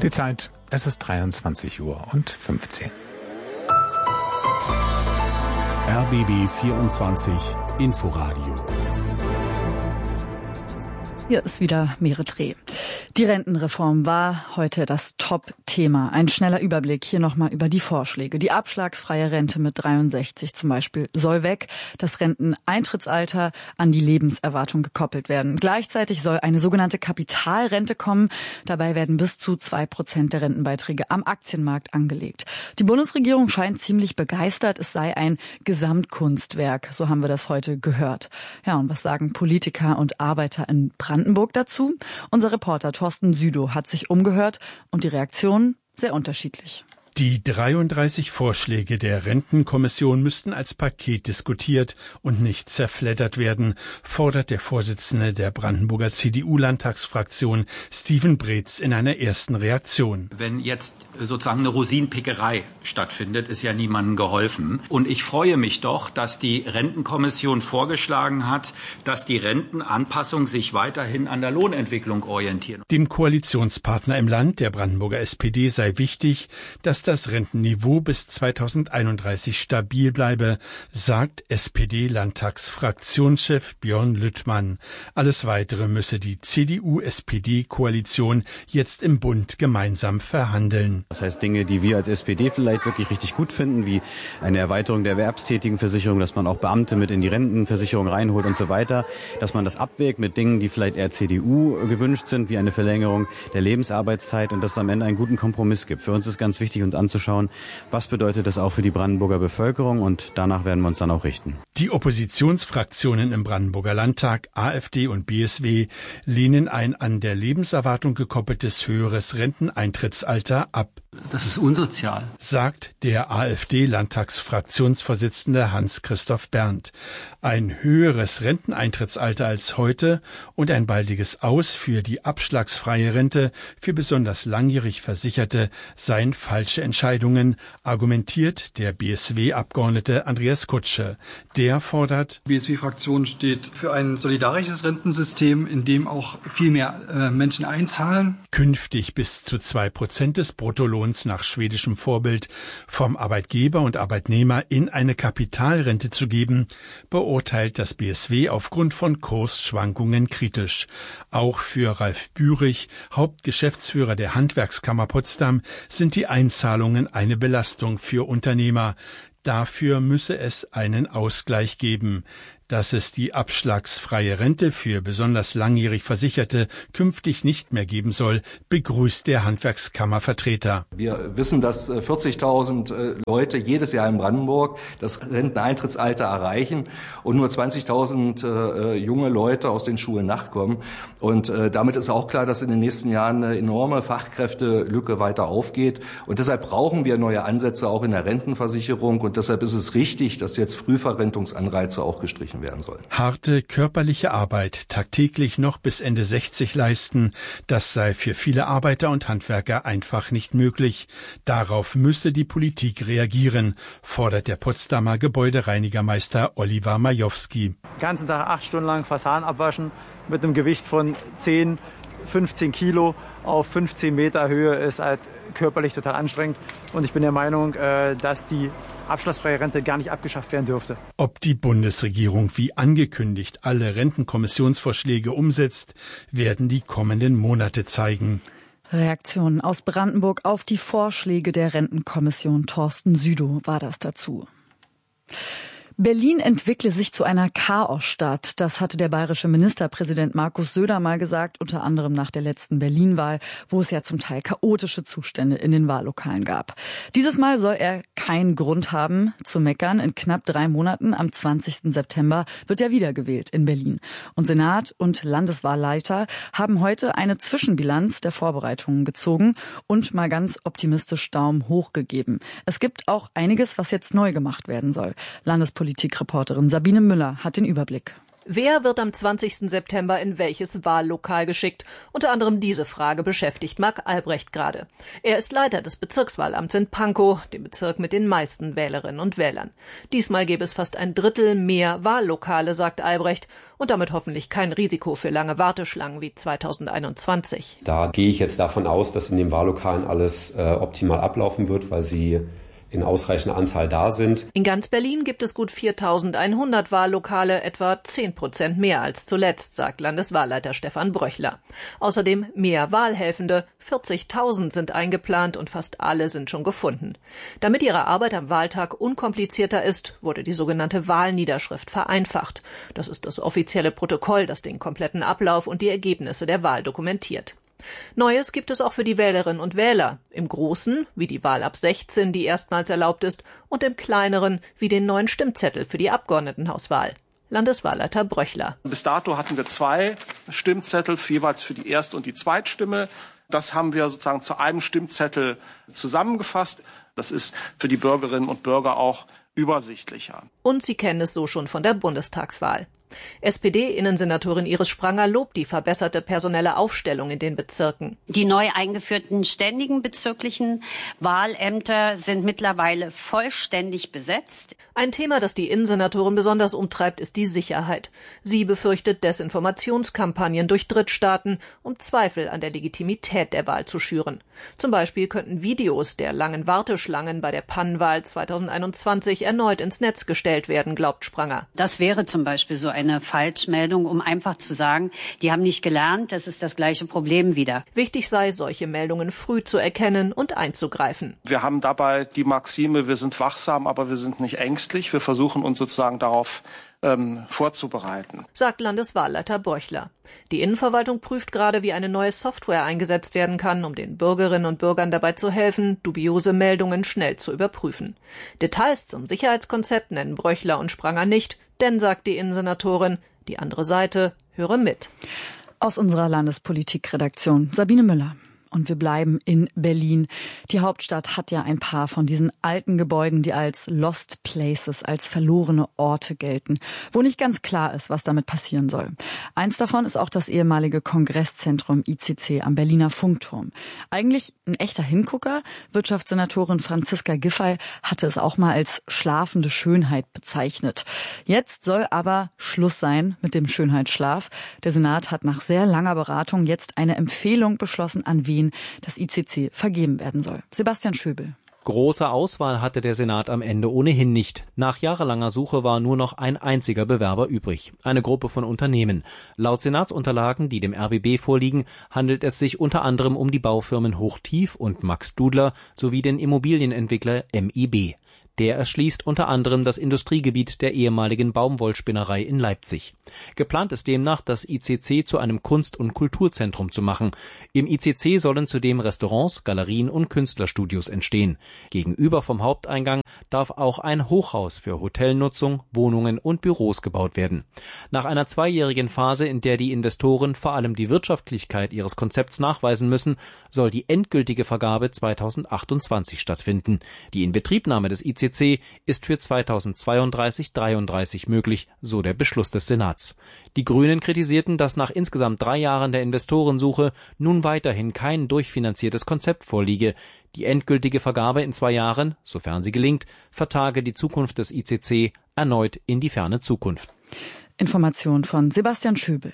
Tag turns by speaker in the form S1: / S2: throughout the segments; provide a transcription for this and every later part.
S1: Die Zeit, es ist 23:15 Uhr.
S2: RBB 24 Inforadio.
S3: Hier ist wieder Merit Reh. Die Rentenreform war heute das Top-Thema. Ein schneller Überblick hier nochmal über die Vorschläge. Die abschlagsfreie Rente mit 63 zum Beispiel soll weg. Das Renteneintrittsalter an die Lebenserwartung gekoppelt werden. Gleichzeitig soll eine sogenannte Kapitalrente kommen. Dabei werden bis zu 2% der Rentenbeiträge am Aktienmarkt angelegt. Die Bundesregierung scheint ziemlich begeistert. Es sei ein Gesamtkunstwerk. So haben wir das heute gehört. Ja, und was sagen Politiker und Arbeiter in Brandenburg dazu? Unser Reporter Thorsten Südow hat sich umgehört und die Reaktionen sehr unterschiedlich.
S4: Die 33 Vorschläge der Rentenkommission müssten als Paket diskutiert und nicht zerfleddert werden, fordert der Vorsitzende der Brandenburger CDU-Landtagsfraktion Steven Breetz in einer ersten Reaktion.
S5: Wenn jetzt sozusagen eine Rosinenpickerei stattfindet, ist ja niemandem geholfen. Und ich freue mich doch, dass die Rentenkommission vorgeschlagen hat, dass die Rentenanpassung sich weiterhin an der Lohnentwicklung orientieren.
S4: Dem Koalitionspartner im Land, der Brandenburger SPD, sei wichtig, dass das Rentenniveau bis 2031 stabil bleibe, sagt SPD-Landtagsfraktionschef Björn Lüttmann. Alles Weitere müsse die CDU-SPD-Koalition jetzt im Bund gemeinsam verhandeln.
S6: Das heißt Dinge, die wir als SPD vielleicht wirklich richtig gut finden, wie eine Erweiterung der Erwerbstätigenversicherung, dass man auch Beamte mit in die Rentenversicherung reinholt und so weiter, dass man das abwägt mit Dingen, die vielleicht eher CDU gewünscht sind, wie eine Verlängerung der Lebensarbeitszeit und dass es am Ende einen guten Kompromiss gibt. Für uns ist ganz wichtig, uns anzuschauen, was bedeutet das auch für die Brandenburger Bevölkerung und danach werden wir uns dann auch richten.
S4: Die Oppositionsfraktionen im Brandenburger Landtag, AfD und BSW, lehnen ein an der Lebenserwartung gekoppeltes höheres Renteneintrittsalter ab.
S7: Das ist unsozial,
S4: sagt der AfD-Landtagsfraktionsvorsitzende Hans-Christoph Berndt. Ein höheres Renteneintrittsalter als heute und ein baldiges Aus für die abschlagsfreie Rente für besonders langjährig Versicherte seien falsche Entscheidungen, argumentiert der BSW-Abgeordnete Andreas Kutsche. Der fordert:
S8: Die BSW-Fraktion steht für ein solidarisches Rentensystem, in dem auch viel mehr Menschen einzahlen.
S4: Künftig bis zu 2% des Bruttolohns nach schwedischem Vorbild vom Arbeitgeber und Arbeitnehmer in eine Kapitalrente zu geben, beurteilt das BSW aufgrund von Kursschwankungen kritisch. Auch für Ralf Bürich, Hauptgeschäftsführer der Handwerkskammer Potsdam, sind die Einzahlungen eine Belastung für Unternehmer. Dafür müsse es einen Ausgleich geben. Dass es die abschlagsfreie Rente für besonders langjährig Versicherte künftig nicht mehr geben soll, begrüßt der Handwerkskammervertreter.
S9: Wir wissen, dass 40.000 Leute jedes Jahr in Brandenburg das Renteneintrittsalter erreichen und nur 20.000 junge Leute aus den Schulen nachkommen. Und damit ist auch klar, dass in den nächsten Jahren eine enorme Fachkräftelücke weiter aufgeht. Und deshalb brauchen wir neue Ansätze auch in der Rentenversicherung. Und deshalb ist es richtig, dass jetzt Frühverrentungsanreize auch gestrichen werden sollen.
S4: Harte körperliche Arbeit, tagtäglich noch bis Ende 60 leisten, das sei für viele Arbeiter und Handwerker einfach nicht möglich. Darauf müsse die Politik reagieren, fordert der Potsdamer Gebäudereinigermeister Oliver Majowski.
S10: Den ganzen Tag 8 Stunden lang Fassaden abwaschen mit einem Gewicht von 10, 15 Kilo auf 15 Meter Höhe ist halt körperlich total anstrengend. Und ich bin der Meinung, dass die abschlagsfreie Rente gar nicht abgeschafft werden dürfte.
S4: Ob die Bundesregierung wie angekündigt alle Rentenkommissionsvorschläge umsetzt, werden die kommenden Monate zeigen.
S3: Reaktionen aus Brandenburg auf die Vorschläge der Rentenkommission. Thorsten Südow war das dazu. Berlin entwickle sich zu einer Chaosstadt. Das hatte der bayerische Ministerpräsident Markus Söder mal gesagt, unter anderem nach der letzten Berlin-Wahl, wo es ja zum Teil chaotische Zustände in den Wahllokalen gab. Dieses Mal soll er keinen Grund haben zu meckern. In knapp 3 Monaten, am 20. September, wird er wiedergewählt in Berlin. Und Senat und Landeswahlleiter haben heute eine Zwischenbilanz der Vorbereitungen gezogen und mal ganz optimistisch Daumen hoch gegeben. Es gibt auch einiges, was jetzt neu gemacht werden soll. Politikreporterin Sabine Müller hat den Überblick.
S7: Wer wird am 20. September in welches Wahllokal geschickt? Unter anderem diese Frage beschäftigt Marc Albrecht gerade. Er ist Leiter des Bezirkswahlamts in Pankow, dem Bezirk mit den meisten Wählerinnen und Wählern. Diesmal gäbe es fast 1/3 mehr Wahllokale, sagt Albrecht, und damit hoffentlich kein Risiko für lange Warteschlangen wie 2021.
S11: Da gehe ich jetzt davon aus, dass in den Wahllokalen alles optimal ablaufen wird, weil sie in ausreichender Anzahl da sind.
S7: In ganz Berlin gibt es gut 4.100 Wahllokale, etwa 10% mehr als zuletzt, sagt Landeswahlleiter Stefan Bröchler. Außerdem mehr Wahlhelfende, 40.000 sind eingeplant und fast alle sind schon gefunden. Damit ihre Arbeit am Wahltag unkomplizierter ist, wurde die sogenannte Wahlniederschrift vereinfacht. Das ist das offizielle Protokoll, das den kompletten Ablauf und die Ergebnisse der Wahl dokumentiert. Neues gibt es auch für die Wählerinnen und Wähler. Im Großen, wie die Wahl ab 16, die erstmals erlaubt ist, und im Kleineren, wie den neuen Stimmzettel für die Abgeordnetenhauswahl. Landeswahlleiter Bröchler.
S12: Bis dato hatten wir 2 Stimmzettel, jeweils für die Erst- und die Zweitstimme. Das haben wir sozusagen zu einem Stimmzettel zusammengefasst. Das ist für die Bürgerinnen und Bürger auch übersichtlicher.
S7: Und Sie kennen es so schon von der Bundestagswahl. SPD-Innensenatorin Iris Spranger lobt die verbesserte personelle Aufstellung in den Bezirken.
S13: Die neu eingeführten ständigen bezirklichen Wahlämter sind mittlerweile vollständig besetzt.
S7: Ein Thema, das die Innensenatorin besonders umtreibt, ist die Sicherheit. Sie befürchtet Desinformationskampagnen durch Drittstaaten, um Zweifel an der Legitimität der Wahl zu schüren. Zum Beispiel könnten Videos der langen Warteschlangen bei der Pannenwahl 2021 erneut ins Netz gestellt werden, glaubt Spranger.
S13: Das wäre zum Beispiel so eine Falschmeldung, um einfach zu sagen, die haben nicht gelernt, das ist das gleiche Problem wieder.
S7: Wichtig sei, solche Meldungen früh zu erkennen und einzugreifen.
S12: Wir haben dabei die Maxime, wir sind wachsam, aber wir sind nicht ängstlich. Wir versuchen uns sozusagen darauf vorzubereiten,
S7: sagt Landeswahlleiter Bröchler. Die Innenverwaltung prüft gerade, wie eine neue Software eingesetzt werden kann, um den Bürgerinnen und Bürgern dabei zu helfen, dubiose Meldungen schnell zu überprüfen. Details zum Sicherheitskonzept nennen Bröchler und Spranger nicht, denn, sagt die Innensenatorin, die andere Seite höre mit.
S3: Aus unserer Landespolitikredaktion Sabine Müller. Und wir bleiben in Berlin. Die Hauptstadt hat ja ein paar von diesen alten Gebäuden, die als Lost Places, als verlorene Orte gelten, wo nicht ganz klar ist, was damit passieren soll. Eins davon ist auch das ehemalige Kongresszentrum ICC am Berliner Funkturm. Eigentlich ein echter Hingucker. Wirtschaftssenatorin Franziska Giffey hatte es auch mal als schlafende Schönheit bezeichnet. Jetzt soll aber Schluss sein mit dem Schönheitsschlaf. Der Senat hat nach sehr langer Beratung jetzt eine Empfehlung beschlossen, an wen das ICC vergeben werden soll. Sebastian Schöbel.
S14: Große Auswahl hatte der Senat am Ende ohnehin nicht. Nach jahrelanger Suche war nur noch ein einziger Bewerber übrig. Eine Gruppe von Unternehmen. Laut Senatsunterlagen, die dem RBB vorliegen, handelt es sich unter anderem um die Baufirmen Hochtief und Max Dudler sowie den Immobilienentwickler MIB. Der erschließt unter anderem das Industriegebiet der ehemaligen Baumwollspinnerei in Leipzig. Geplant ist demnach, das ICC zu einem Kunst- und Kulturzentrum zu machen. Im ICC sollen zudem Restaurants, Galerien und Künstlerstudios entstehen. Gegenüber vom Haupteingang darf auch ein Hochhaus für Hotelnutzung, Wohnungen und Büros gebaut werden. Nach einer 2-jährigen Phase, in der die Investoren vor allem die Wirtschaftlichkeit ihres Konzepts nachweisen müssen, soll die endgültige Vergabe 2028 stattfinden. Die Inbetriebnahme des ICC ist für 2032/33 möglich, so der Beschluss des Senats. Die Grünen kritisierten, dass nach insgesamt 3 Jahren der Investorensuche nun weiterhin kein durchfinanziertes Konzept vorliege. Die endgültige Vergabe in 2 Jahren, sofern sie gelingt, vertage die Zukunft des ICC erneut in die ferne Zukunft.
S3: Information von Sebastian Schöbel.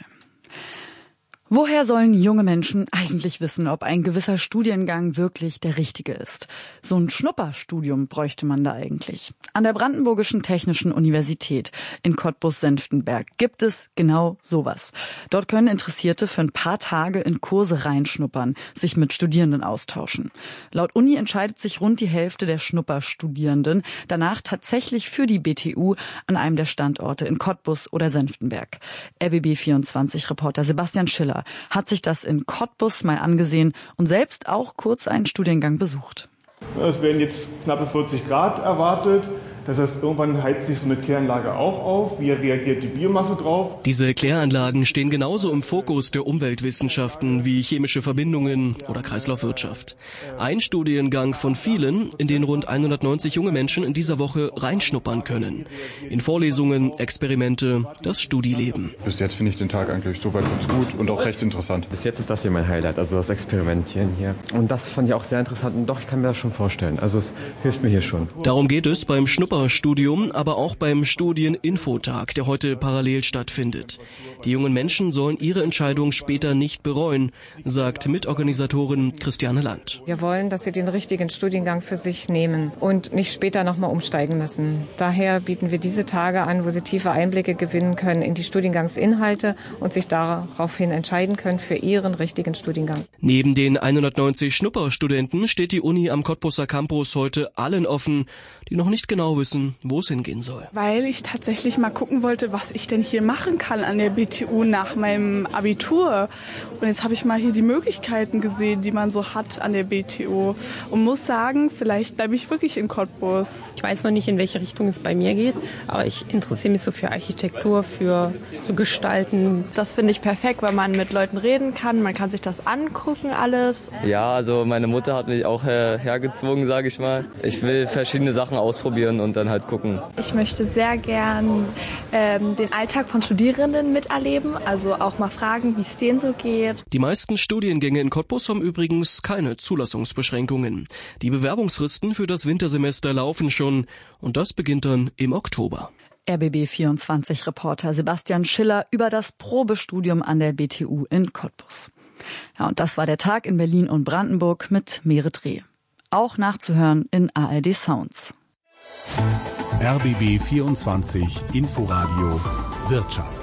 S3: Woher sollen junge Menschen eigentlich wissen, ob ein gewisser Studiengang wirklich der richtige ist? So ein Schnupperstudium bräuchte man da eigentlich. An der Brandenburgischen Technischen Universität in Cottbus-Senftenberg gibt es genau sowas. Dort können Interessierte für ein paar Tage in Kurse reinschnuppern, sich mit Studierenden austauschen. Laut Uni entscheidet sich rund die Hälfte der Schnupperstudierenden danach tatsächlich für die BTU an einem der Standorte in Cottbus oder Senftenberg. RBB24-Reporter Sebastian Schiller hat sich das in Cottbus mal angesehen und selbst auch kurz einen Studiengang besucht.
S15: Es werden jetzt knappe 40 Grad erwartet. Das heißt, irgendwann heizt sich so eine Kläranlage auch auf. Wie reagiert die Biomasse drauf?
S16: Diese Kläranlagen stehen genauso im Fokus der Umweltwissenschaften wie chemische Verbindungen oder Kreislaufwirtschaft. Ein Studiengang von vielen, in den rund 190 junge Menschen in dieser Woche reinschnuppern können. In Vorlesungen, Experimente, das Studieleben.
S15: Bis jetzt finde ich den Tag eigentlich soweit ganz gut und auch recht interessant.
S17: Bis jetzt ist das hier mein Highlight, also das Experimentieren hier. Und das fand ich auch sehr interessant und doch, ich kann mir das schon vorstellen. Also es hilft mir hier schon.
S16: Darum geht es beim Schnupperstudium, aber auch beim Studieninfotag, der heute parallel stattfindet. Die jungen Menschen sollen ihre Entscheidung später nicht bereuen, sagt Mitorganisatorin Christiane Land.
S18: Wir wollen, dass sie den richtigen Studiengang für sich nehmen und nicht später nochmal umsteigen müssen. Daher bieten wir diese Tage an, wo sie tiefe Einblicke gewinnen können in die Studiengangsinhalte und sich daraufhin entscheiden können für ihren richtigen Studiengang.
S16: Neben den 190 Schnupperstudenten steht die Uni am Cottbuser Campus heute allen offen, die noch nicht genau wissen, wo es hingehen soll.
S19: Weil ich tatsächlich mal gucken wollte, was ich denn hier machen kann an der BTU nach meinem Abitur. Und jetzt habe ich mal hier die Möglichkeiten gesehen, die man so hat an der BTU. Und muss sagen, vielleicht bleibe ich wirklich in Cottbus.
S20: Ich weiß noch nicht, in welche Richtung es bei mir geht, aber ich interessiere mich so für Architektur, für so Gestalten.
S21: Das finde ich perfekt, weil man mit Leuten reden kann, man kann sich das angucken alles.
S22: Ja, also meine Mutter hat mich auch hergezwungen, sage ich mal. Ich will verschiedene Sachen ausprobieren und dann halt gucken.
S23: Ich möchte sehr gern den Alltag von Studierenden miterleben, also auch mal fragen, wie es denen so geht.
S16: Die meisten Studiengänge in Cottbus haben übrigens keine Zulassungsbeschränkungen. Die Bewerbungsfristen für das Wintersemester laufen schon und das beginnt dann im Oktober.
S3: RBB24-Reporter Sebastian Schiller über das Probestudium an der BTU in Cottbus. Ja, und das war der Tag in Berlin und Brandenburg mit Merit Reh. Auch nachzuhören in ARD Sounds.
S2: RBB 24 Inforadio Wirtschaft.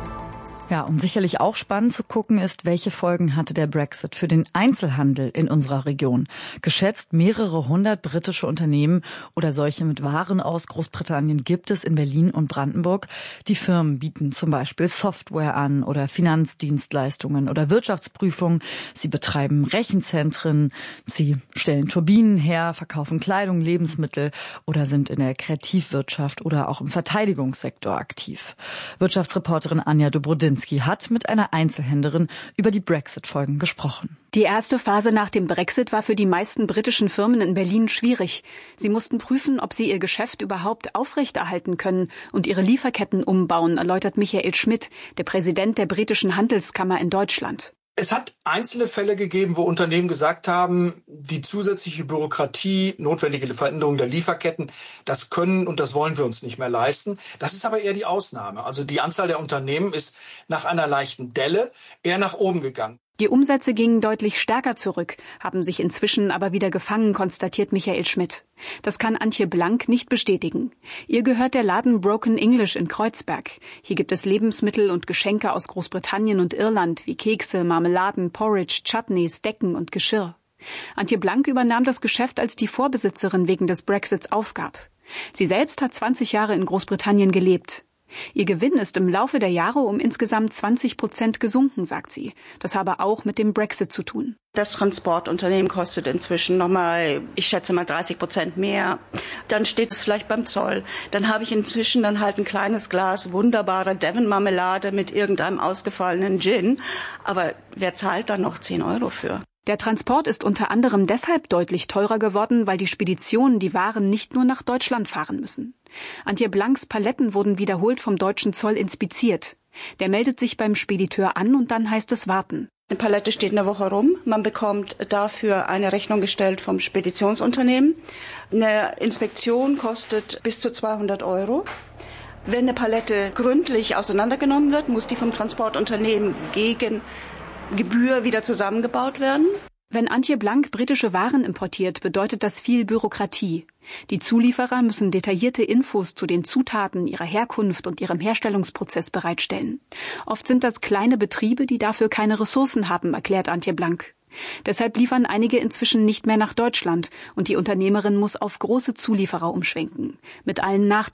S3: Ja, und sicherlich auch spannend zu gucken ist, welche Folgen hatte der Brexit für den Einzelhandel in unserer Region. Geschätzt mehrere hundert britische Unternehmen oder solche mit Waren aus Großbritannien gibt es in Berlin und Brandenburg. Die Firmen bieten zum Beispiel Software an oder Finanzdienstleistungen oder Wirtschaftsprüfungen. Sie betreiben Rechenzentren, sie stellen Turbinen her, verkaufen Kleidung, Lebensmittel oder sind in der Kreativwirtschaft oder auch im Verteidigungssektor aktiv. Wirtschaftsreporterin Anja Dobrodinsky hat mit einer Einzelhändlerin über die Brexit-Folgen gesprochen.
S24: Die erste Phase nach dem Brexit war für die meisten britischen Firmen in Berlin schwierig. Sie mussten prüfen, ob sie ihr Geschäft überhaupt aufrechterhalten können und ihre Lieferketten umbauen, erläutert Michael Schmidt, der Präsident der britischen Handelskammer in Deutschland.
S25: Es hat einzelne Fälle gegeben, wo Unternehmen gesagt haben, die zusätzliche Bürokratie, notwendige Veränderung der Lieferketten, das können und das wollen wir uns nicht mehr leisten. Das ist aber eher die Ausnahme. Also die Anzahl der Unternehmen ist nach einer leichten Delle eher nach oben gegangen.
S24: Die Umsätze gingen deutlich stärker zurück, haben sich inzwischen aber wieder gefangen, konstatiert Michael Schmidt. Das kann Antje Blank nicht bestätigen. Ihr gehört der Laden Broken English in Kreuzberg. Hier gibt es Lebensmittel und Geschenke aus Großbritannien und Irland wie Kekse, Marmeladen, Porridge, Chutneys, Decken und Geschirr. Antje Blank übernahm das Geschäft, als die Vorbesitzerin wegen des Brexits aufgab. Sie selbst hat 20 Jahre in Großbritannien gelebt. Ihr Gewinn ist im Laufe der Jahre um insgesamt 20% gesunken, sagt sie. Das habe auch mit dem Brexit zu tun.
S26: Das Transportunternehmen kostet inzwischen nochmal, ich schätze mal 30% mehr. Dann steht es vielleicht beim Zoll. Dann habe ich inzwischen dann halt ein kleines Glas wunderbarer Devon-Marmelade mit irgendeinem ausgefallenen Gin. Aber wer zahlt dann noch 10 € für?
S24: Der Transport ist unter anderem deshalb deutlich teurer geworden, weil die Speditionen die Waren nicht nur nach Deutschland fahren müssen. Antje Blanks Paletten wurden wiederholt vom deutschen Zoll inspiziert. Der meldet sich beim Spediteur an und dann heißt es warten.
S26: Eine Palette steht eine Woche rum. Man bekommt dafür eine Rechnung gestellt vom Speditionsunternehmen. Eine Inspektion kostet bis zu 200 €. Wenn eine Palette gründlich auseinandergenommen wird, muss die vom Transportunternehmen gegen Gebühr wieder zusammengebaut werden.
S24: Wenn Antje Blank britische Waren importiert, bedeutet das viel Bürokratie. Die Zulieferer müssen detaillierte Infos zu den Zutaten, ihrer Herkunft und ihrem Herstellungsprozess bereitstellen. Oft sind das kleine Betriebe, die dafür keine Ressourcen haben, erklärt Antje Blank. Deshalb liefern einige inzwischen nicht mehr nach Deutschland und die Unternehmerin muss auf große Zulieferer umschwenken. Mit allen Nachteilen.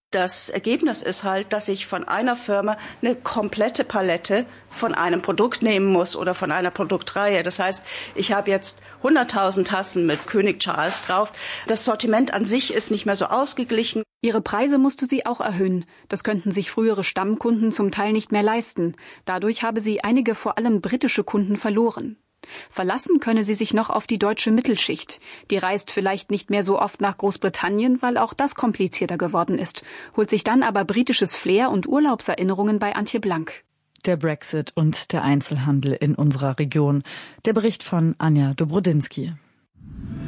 S26: Das Ergebnis ist halt, dass ich von einer Firma eine komplette Palette von einem Produkt nehmen muss oder von einer Produktreihe. Das heißt, ich habe jetzt 100.000 Tassen mit König Charles drauf. Das Sortiment an sich ist nicht mehr so ausgeglichen.
S24: Ihre Preise musste sie auch erhöhen. Das könnten sich frühere Stammkunden zum Teil nicht mehr leisten. Dadurch habe sie einige vor allem britische Kunden verloren. Verlassen könne sie sich noch auf die deutsche Mittelschicht. Die reist vielleicht nicht mehr so oft nach Großbritannien, weil auch das komplizierter geworden ist, holt sich dann aber britisches Flair und Urlaubserinnerungen bei Antje Blank.
S3: Der Brexit und der Einzelhandel in unserer Region. Der Bericht von Anja Dobrodinsky.